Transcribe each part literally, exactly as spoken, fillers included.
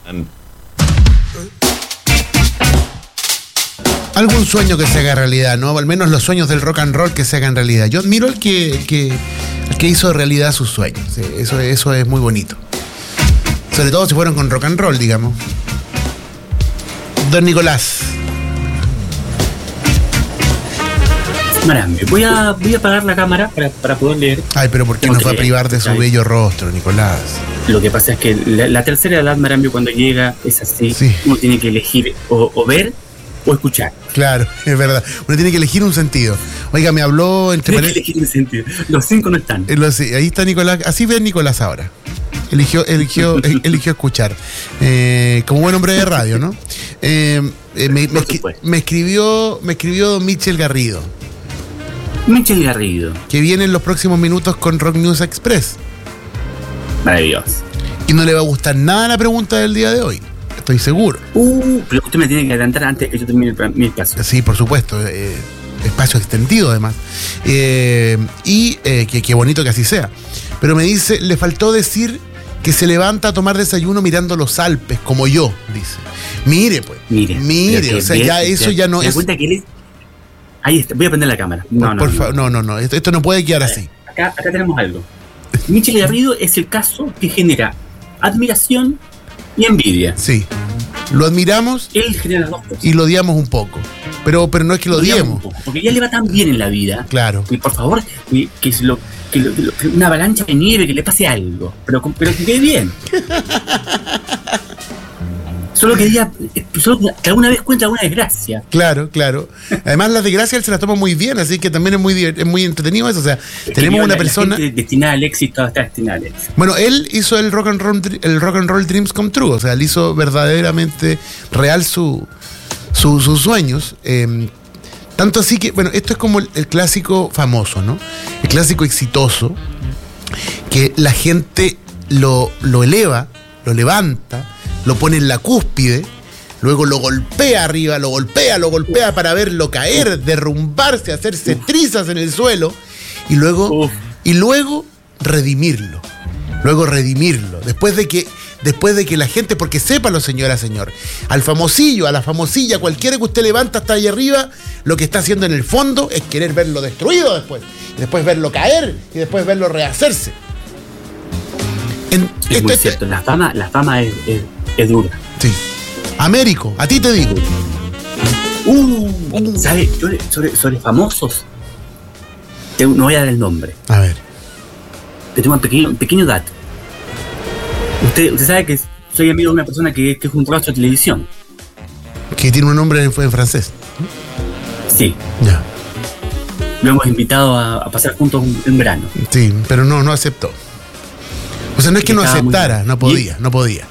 Algún sueño que se haga realidad, ¿no? Al menos los sueños del rock and roll que se hagan realidad. Yo admiro al que, el que, el que hizo realidad sus sueños. Eso, eso es muy bonito. Sobre todo si fueron con rock and roll, digamos. Don Nicolás. Marambio. Voy a, voy a apagar la cámara para, para poder leer. Ay, pero ¿por qué nos va a privar de su bello rostro, Nicolás? Lo que pasa es que la, la tercera edad, Marambio, cuando llega es así. Sí. Uno tiene que elegir o, o ver o escuchar. Claro, es verdad. Uno tiene que elegir un sentido. Oiga, me habló entre Tiene que elegir un sentido. Los cinco no están. Eh, los, ahí está Nicolás. Así ve Nicolás ahora. Eligió, eligió, eligió escuchar. Eh, como buen hombre de radio, ¿no? Eh, eh, me, me, me escribió, me escribió don Michel Garrido. Michel Garrido. Que viene en los próximos minutos con Rock News Express. Maravilloso. Y no le va a gustar nada la pregunta del día de hoy. Estoy seguro. Uh, pero usted me tiene que adelantar antes de que yo termine mi espacio. Sí, por supuesto. Eh, espacio extendido, además. Eh, y eh, que, que bonito que así sea. Pero me dice, le faltó decir que se levanta a tomar desayuno mirando los Alpes, como yo, dice. Mire, pues. Mire. Mire, o sea, ve, ya eso ve, ya no es. cuenta que él es... Ahí está, voy a prender la cámara. No, por, no, por no, favor, no, no, no. Esto, esto no puede quedar así. Acá, acá tenemos algo. Michel Garrido es el caso que genera admiración y envidia. Sí. Lo admiramos. Él genera las dos cosas. Y lo odiamos un poco. Pero, pero no es que lo, lo odiemos. Poco, porque ya le va tan bien en la vida. Claro. Y por favor, que, que, lo, que, lo, que, lo, que una avalancha de nieve, que le pase algo. Pero, pero que quede bien. Solo quería, solo que alguna vez cuenta alguna desgracia. Claro, claro. Además, las desgracias él se las toma muy bien, así que también es muy, es muy entretenido eso. O sea, es tenemos una la, persona. La gente destinada al éxito está destinada al éxito. Bueno, él hizo el rock and roll, el rock and roll Dreams Come True. O sea, él hizo verdaderamente real su, su, sus sueños. Eh, tanto así que, bueno, esto es como el, el clásico famoso, ¿no? El clásico exitoso, que la gente lo, lo eleva, lo levanta, lo pone en la cúspide, luego lo golpea arriba, lo golpea, lo golpea para verlo caer, derrumbarse, hacerse trizas en el suelo y luego, y luego redimirlo. Luego redimirlo. Después de que, después de que la gente, porque sépalo, señora, señor, al famosillo, a la famosilla, cualquiera que usted levanta hasta ahí arriba, lo que está haciendo en el fondo es querer verlo destruido después, y después verlo caer, y después verlo rehacerse. En, es esto, muy cierto, la fama, la fama es, es, es dura. Sí. Américo, a ti te digo. Uh, ¿Sabes? Sobre, sobre famosos, te, no voy a dar el nombre. A ver. Te tengo un pequeño, un pequeño dato. Usted, usted sabe que soy amigo de una persona que, que es un rostro de televisión. Que tiene un nombre en, en francés. Sí. Ya. Lo hemos invitado a, a pasar juntos en verano. Sí, pero no, no aceptó. O sea, no es que no aceptara, no podía, no podía.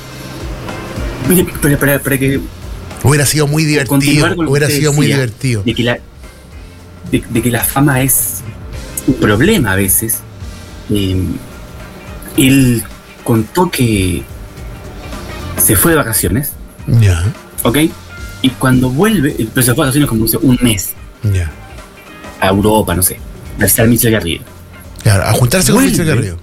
Pero para, para que hubiera sido muy divertido, hubiera sido muy divertido. De que, la, de, de que la fama es un problema a veces. Eh, él contó que se fue de vacaciones. Ya. ¿Ok? Y cuando vuelve, pero se fue de vacaciones como un mes. Ya. A Europa, no sé. A estar Michel Garrido. Claro, a juntarse vuelve, con Michel Garrido.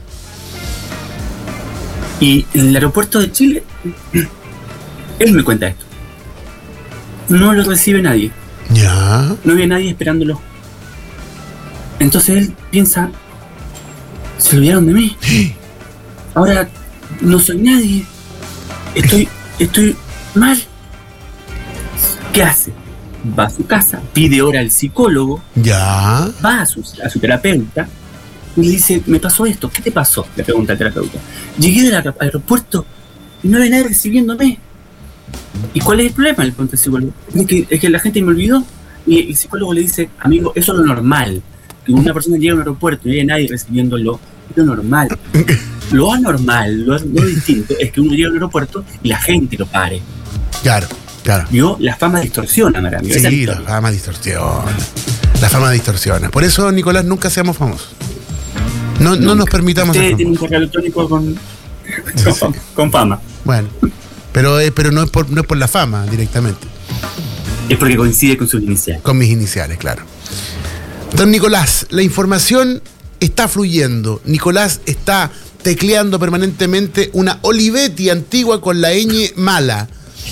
Y en el aeropuerto de Chile, él me cuenta esto. No lo recibe nadie. Ya. No había nadie esperándolo. Entonces él piensa, se olvidaron de mí. Ahora no soy nadie. Estoy, estoy mal. ¿Qué hace? Va a su casa, pide hora al psicólogo. Ya. Va a su, a su terapeuta. Y le dice, me pasó esto, ¿qué te pasó? Le pregunta al terapeuta. Llegué del aeropuerto y no había nadie recibiéndome. ¿Y cuál es el problema? Le pregunta el psicólogo. Es que, es que la gente me olvidó. Y el psicólogo le dice, amigo, eso es lo normal. Que una persona llega a un aeropuerto y no hay nadie recibiéndolo. Es lo normal. Lo anormal, lo, lo distinto, es que uno llega al aeropuerto y la gente lo pare. Claro, claro. Yo, la fama distorsiona, Marambio. Sí, la fama distorsiona. La fama distorsiona. Por eso, Nicolás, nunca seamos famosos. No, no nos permitamos. Usted tiene un correo electrónico con, con, sí. con fama. Bueno, pero, eh, pero no, es por, no es por la fama directamente. Es porque coincide con sus iniciales. Con mis iniciales, claro. Don Nicolás, la información está fluyendo. Nicolás está tecleando permanentemente una Olivetti antigua con la ñ mala.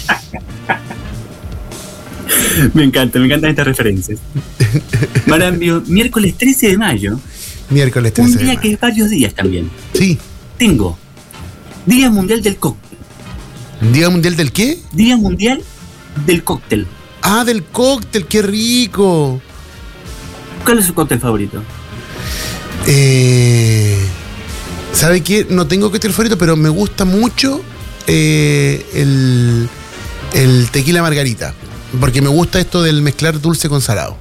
Me encanta, me encantan estas referencias. Marambio, miércoles trece de mayo. Miércoles trece Un día de mayo. que es varios días también. Sí. Tengo Día Mundial del Cóctel. ¿Día Mundial del qué? Día Mundial del Cóctel. Ah, del cóctel, qué rico. ¿Cuál es su cóctel favorito? Eh, ¿Sabe qué? No tengo cóctel favorito, pero me gusta mucho eh, el, el tequila margarita. Porque me gusta esto del mezclar dulce con salado.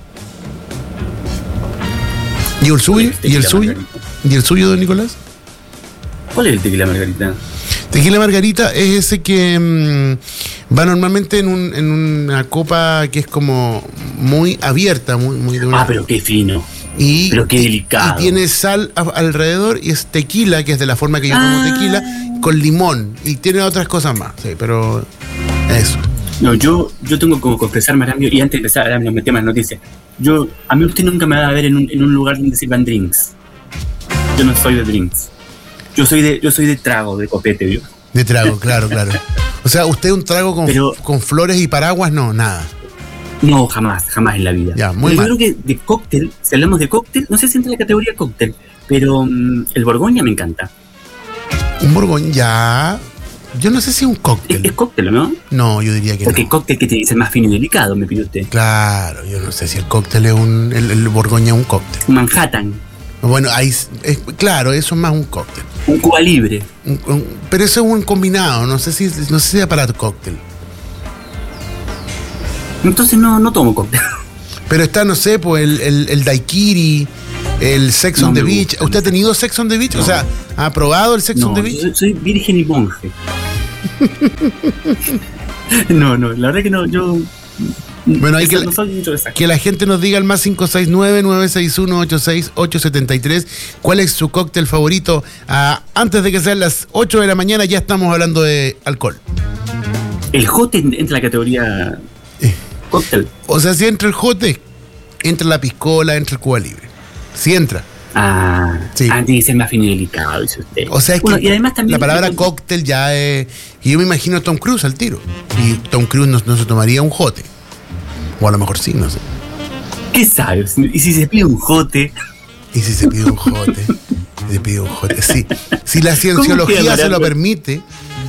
¿Y el suyo? ¿Y el suyo? ¿Y el suyo, don Nicolás? ¿Cuál es el tequila margarita? Tequila margarita es ese que mmm, va normalmente en, un, en una copa que es como muy abierta, muy, muy de una... Ah, pero qué fino. Y, pero qué delicado. Y tiene sal a, alrededor y es tequila, que es de la forma que yo ah. tomo tequila, con limón. Y tiene otras cosas más, sí, pero eso. No, yo, yo tengo como confesar, Marambio, y antes de empezar a los temas noticias, yo, a mí usted nunca me va a ver en un, en un lugar donde sirvan drinks. Yo no soy de drinks. Yo soy de, yo soy de trago, de copete, ¿vio? De trago, claro, claro. O sea, usted un trago con, Pero, con flores y paraguas, no, nada. No, jamás, jamás en la vida. Ya, muy Pero mal. Yo creo que de cóctel, si hablamos de cóctel, no sé si entra en la categoría cóctel, pero um, el Borgoña me encanta. Un Borgoña, ya... Yo no sé si es un cóctel. Es, es cóctel, ¿no? No, yo diría que Porque no. el cóctel que tiene que ser más fino y delicado, me pide usted. Claro, yo no sé si el cóctel es un... El, el Borgoña es un cóctel. Un Manhattan. Bueno, ahí... Es, claro, eso es más un cóctel. Un Cuba Libre. Un, un, pero eso es un combinado, no sé si no sé si es para tu cóctel. Entonces no, no tomo cóctel. Pero está, no sé, pues el, el, el daiquiri, el Sex no on the gusta, Beach. ¿Usted ha tenido Sex on the Beach? No. O sea, ¿ha probado el Sex no, on the Beach? Yo soy virgen y monje. no, no, la verdad que no, yo... Bueno, hay que, no soy mucho de esa. que la gente nos diga al más cinco seis nueve, nueve seis uno, ocho seis ocho siete tres cuál es su cóctel favorito. Ah, antes de que sean las ocho de la mañana ya estamos hablando de alcohol. El jote entra en la categoría eh. cóctel. O sea, si entra el jote, entra la piscola, entra el Cuba Libre. Si entra. Ah, sí. ah, tiene que ser más fino y delicado, dice usted. O sea, es bueno, que y además también la palabra cóctel ya es... Y yo me imagino a Tom Cruise al tiro. Y Tom Cruise no, no se tomaría un jote. O a lo mejor sí, no sé. ¿Qué sabes? ¿Y si se pide un jote? ¿Y si se pide un jote? Si se pide un jote. Sí. Si la cienciología se lo permite.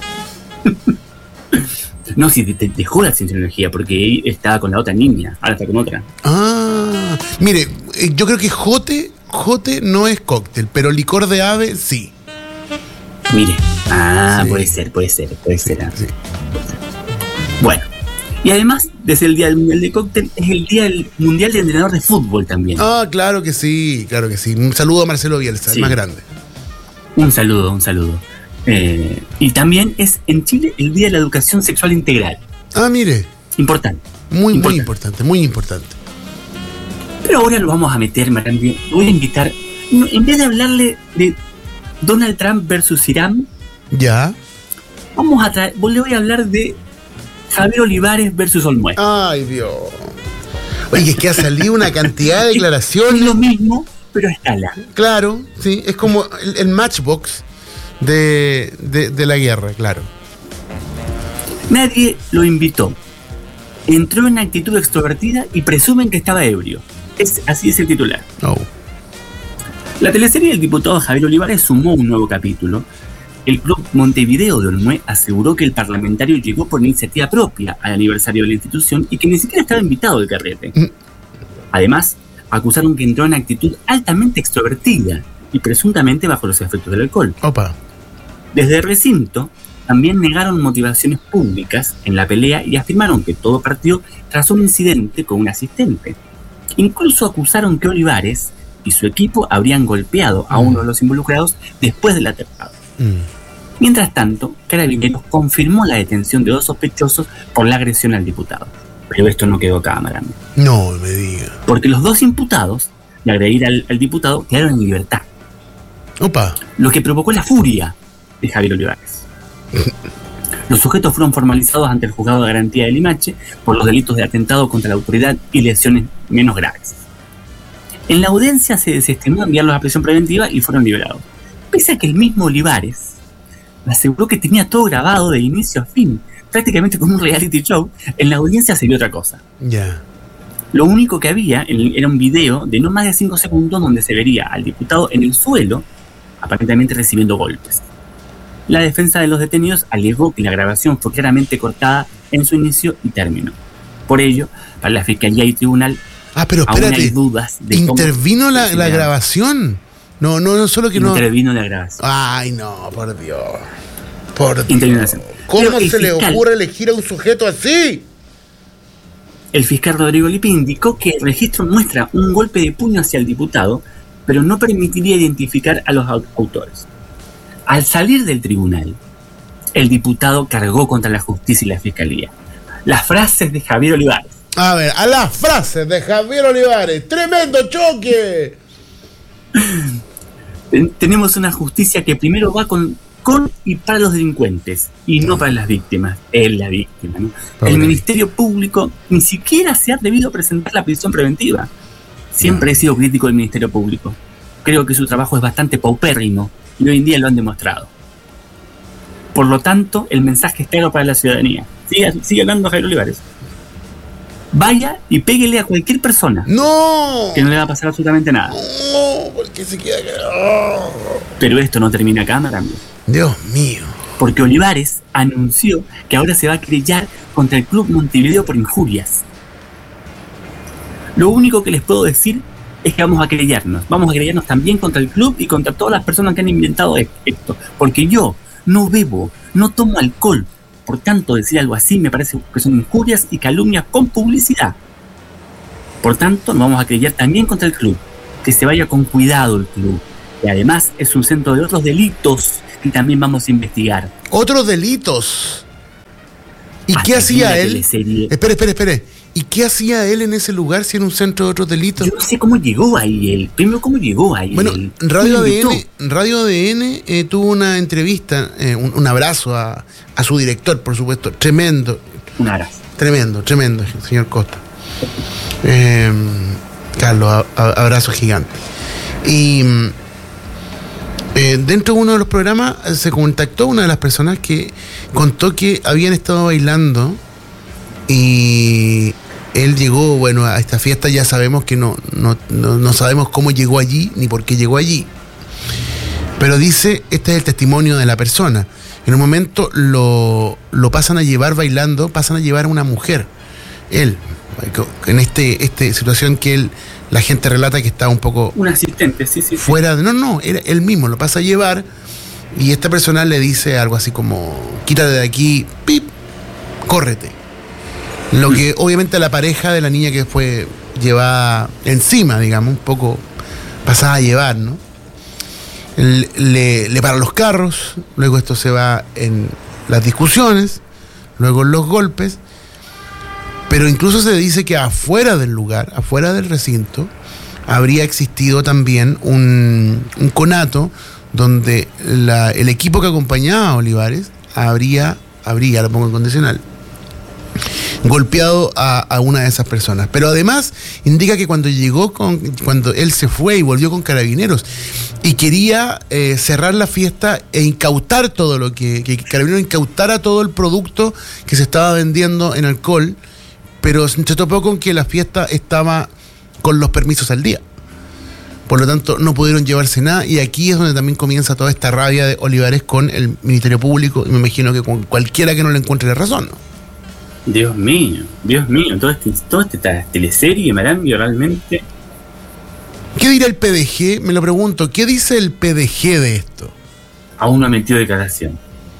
No, si te, te dejó la cienciología porque él estaba con la otra niña, ahora está con otra. Ah, mire, yo creo que jote, jote no es cóctel, pero licor de ave sí. Mire, ah, sí. puede ser, puede ser, puede sí, ser. Sí. Bueno, y además, desde el Día del Mundial de Cóctel, es el Día del Mundial de Entrenador de Fútbol también. Ah, claro que sí, claro que sí. Un saludo a Marcelo Bielsa, sí. El más grande. Un saludo, un saludo. Eh, y también es en Chile el Día de la Educación Sexual Integral. Ah, mire. Importante. Muy, importante. muy importante, muy importante. Pero ahora lo vamos a meter, Marambio. Voy a invitar, no, en vez de hablarle de Donald Trump versus Irán, ya. Vamos a traer, le voy a hablar de Javier Olivares versus Olmué. Ay, Dios. Oye, es que ha salido una cantidad de declaraciones. Es lo mismo, pero a escala. Claro, sí, es como el, el matchbox de, de, de la guerra, claro. Nadie lo invitó. Entró en actitud extrovertida y presumen que estaba ebrio. Es, así es el titular. Oh. La teleserie del diputado Javier Olivares sumó un nuevo capítulo. El Club Montevideo de Olmué aseguró que el parlamentario llegó por iniciativa propia al aniversario de la institución y que ni siquiera estaba invitado al carrete. Mm. Además, acusaron que entró en actitud altamente extrovertida y presuntamente bajo los efectos del alcohol. Opa. Desde el recinto, también negaron motivaciones públicas en la pelea y afirmaron que todo partió tras un incidente con un asistente. Incluso acusaron que Olivares y su equipo habrían golpeado a uno de los involucrados después del atentado. Mm. Mientras tanto, Carabineros confirmó la detención de dos sospechosos por la agresión al diputado. Pero esto no quedó cámara. No me diga. Porque los dos imputados de agredir al, al diputado quedaron en libertad. Opa. Lo que provocó la furia de Javier Olivares. Los sujetos fueron formalizados ante el juzgado de garantía de Limache por los delitos de atentado contra la autoridad y lesiones menos graves. En la audiencia se desestimó enviarlos a prisión preventiva y fueron liberados. pese a que el mismo Olivares aseguró que tenía todo grabado de inicio a fin, prácticamente como un reality show, en la audiencia se vio otra cosa. Ya. Yeah. Lo único que había era un video de no más de cinco segundos donde se vería al diputado en el suelo, aparentemente recibiendo golpes. La defensa de los detenidos alegó que la grabación fue claramente cortada en su inicio y término. Por ello, para la Fiscalía y Tribunal, ah, pero espérate, aún hay dudas de ¿intervino cómo la, la grabación? No, no, no, solo que intervino no... la grabación. Ay, no, por Dios. Por Intervino Dios. ¿Cómo se fiscal, le ocurre elegir a un sujeto así? El fiscal Rodrigo Lippi indicó que el registro muestra un golpe de puño hacia el diputado, pero no permitiría identificar a los autores. Al salir del tribunal, el diputado cargó contra la justicia y la fiscalía. Las frases de Javier Olivares. A ver, a las frases de Javier Olivares. ¡Tremendo choque! Tenemos una justicia que primero va con, con y para los delincuentes y no para las víctimas. Es la víctima, ¿no? El Ministerio Público ni siquiera se ha debido presentar la prisión preventiva. Siempre he sido crítico del Ministerio Público. Creo que su trabajo es bastante paupérrimo y hoy en día lo han demostrado. Por lo tanto, el mensaje es claro para la ciudadanía. Sigue, sigue hablando Javier Olivares. Vaya y péguele a cualquier persona. ¡No! Que no le va a pasar absolutamente nada. No, porque se queda... Oh. Pero esto no termina acá, Maramio. Dios mío. Porque Olivares anunció que ahora se va a querellar contra el Club Montevideo por injurias. Lo único que les puedo decir es que vamos a querellarnos. Vamos a querellarnos también contra el club y contra todas las personas que han inventado esto. Porque yo no bebo, no tomo alcohol. Por tanto, decir algo así me parece que son injurias y calumnias con publicidad. Por tanto, nos vamos a querellar también contra el club. Que se vaya con cuidado el club. Y además es un centro de otros delitos que también vamos a investigar. ¿Otros delitos? ¿Y qué hacía él? Espere, espere, espere. ¿Y qué hacía él en ese lugar si era un centro de otros delitos? Yo no sé cómo llegó ahí él. Primero, ¿cómo llegó ahí bueno, él? Radio A D N, Radio A D N eh, tuvo una entrevista, eh, un, un abrazo a, a su director, por supuesto. Tremendo. Un abrazo. Tremendo, tremendo, señor Costa. Eh, Carlos, a, a, abrazo gigante. Y eh, dentro de uno de los programas se contactó una de las personas que contó que habían estado bailando. Y él llegó, bueno, a esta fiesta. Ya sabemos que no, no, no, no sabemos cómo llegó allí, ni por qué llegó allí. Pero dice, este es el testimonio de la persona. En un momento lo, lo pasan a llevar bailando, pasan a llevar a una mujer. Él, en este, este situación que él, la gente relata que está un poco... Un asistente, sí, sí. Fuera de... No, no, era él mismo, lo pasa a llevar. Y esta persona le dice algo así como, quítate de aquí, pip, córrete. Lo que obviamente la pareja de la niña que fue llevada encima, digamos, un poco pasada a llevar, ¿no? Le, le para los carros, luego esto se va en las discusiones, luego en los golpes, pero incluso se dice que afuera del lugar, afuera del recinto, habría existido también un, un conato donde la, el equipo que acompañaba a Olivares habría, habría, lo pongo en condicional, golpeado a, a una de esas personas. Pero además indica que cuando llegó con, cuando él se fue y volvió con carabineros y quería eh, cerrar la fiesta e incautar todo lo que, que Carabineros incautara todo el producto que se estaba vendiendo en alcohol, pero se topó con que la fiesta estaba con los permisos al día. Por lo tanto, no pudieron llevarse nada, y aquí es donde también comienza toda esta rabia de Olivares con el Ministerio Público, y me imagino que con cualquiera que no le encuentre la razón, ¿no? Dios mío, Dios mío, todo este, todo este esta teleserie, Marambio, realmente. ¿Qué dirá el P D G? Me lo pregunto, ¿qué dice el P D G de esto? Aún no ha metido declaración.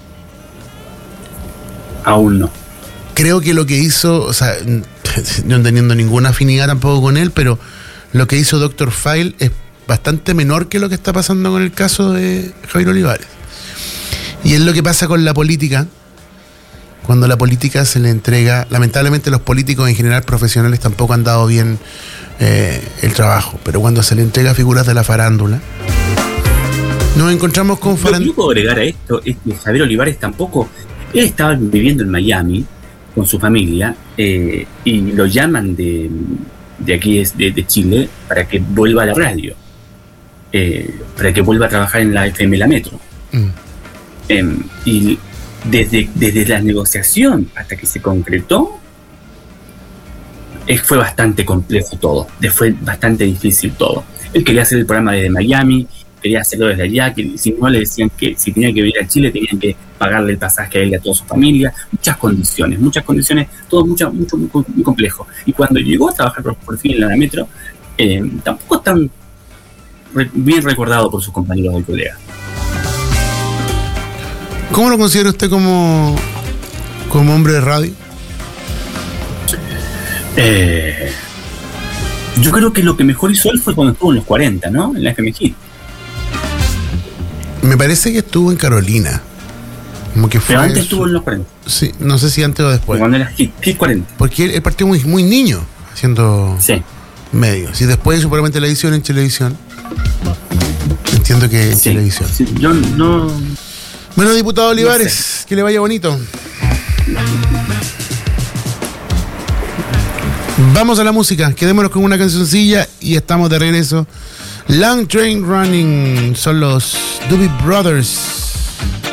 Aún no. Creo que lo que hizo, o sea, no teniendo ninguna afinidad tampoco con él, pero lo que hizo doctor File es bastante menor que lo que está pasando con el caso de Javier Olivares. Y es lo que pasa con la política. Cuando la política se le entrega, lamentablemente los políticos en general profesionales tampoco han dado bien eh, el trabajo, pero cuando se le entrega a figuras de la farándula, nos encontramos con farándula. Lo que yo puedo agregar a esto es que Javier Olivares tampoco, él estaba viviendo en Miami con su familia eh, y lo llaman de, de aquí de, de Chile para que vuelva a la radio. eh, para que vuelva a trabajar en la F M La Metro. Mm. Eh, y desde, desde la negociación hasta que se concretó, eh, fue bastante complejo todo, fue bastante difícil todo. Él quería hacer el programa desde Miami, quería hacerlo desde allá, que si no le decían que si tenía que venir a Chile tenían que pagarle el pasaje a él y a toda su familia, muchas condiciones, muchas condiciones, todo mucho, mucho, muy, muy complejo. Y cuando llegó a trabajar por, por fin en la Metro, eh, tampoco tan re, bien recordado por sus compañeros de colega. ¿Cómo lo considera usted como, como hombre de radio? Eh, yo creo que lo que mejor hizo él fue cuando estuvo en los cuarenta, ¿no? En la F M Hit. Me parece que estuvo en Carolina. Como que fue. Pero antes estuvo en los cuarenta. Sí, no sé si antes o después. Cuando era Hit, Hit cuarenta. Porque él, él partió muy, muy niño, haciendo sí. medios. Y después, seguramente, televisión en televisión. Entiendo que en sí, televisión. Sí, yo no. Bueno, diputado Olivares, no sé. Que le vaya bonito. Vamos a la música, quedémonos con una cancioncilla y estamos de regreso. Long Train Running son los Doobie Brothers.